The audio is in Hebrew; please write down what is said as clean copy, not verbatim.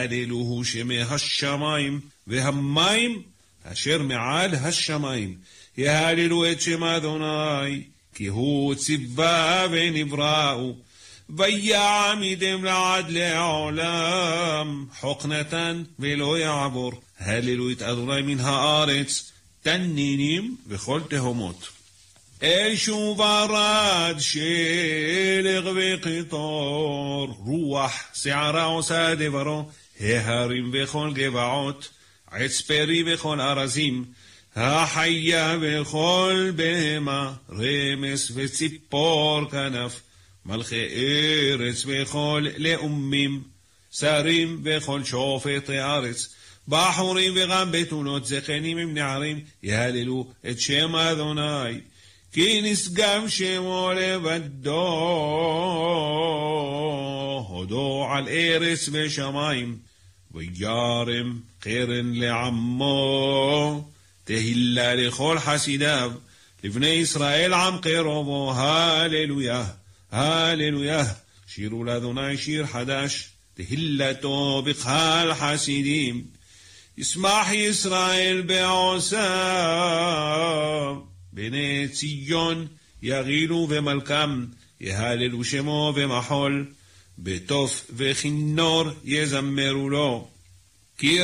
הללוהו שמי השמיים והמים אשר מעל השמיים. יהללו את שם אדוני, כי הוא ציווה ונבראו. ויעמידם לעד לעולם, חוק נתן ולא יעבור. הללו את אדוני מן הארץ, תנינים וכל תהומות. אש וברד, שלג וקיטור, רוח שערה עושה דברו, ההרים וכל גבעות, עץ פרי וכל ארזים, החיה וכל בהמה, רמס וציפור כנף, מלכי ארץ וכל לאומים, שרים וכל שופטי הארץ, בחורים וגם בתולות, זקנים עם נערים, יהללו את שם אדוני, כי נשגב שמו לבדו, הודו על ארץ ושמיים, וירם קרן לעמו, תהילה לכל חסידיו, לבני ישראל עם קרובו, הללויה, הללויה. שירו לאדוני שיר חדש, תהילתו בכל חסידים. ישמח ישראל בעושיו, בני ציון יגילו ומלכם, יהללו שמו ומחול, בתוף וכינור יזמרו לו.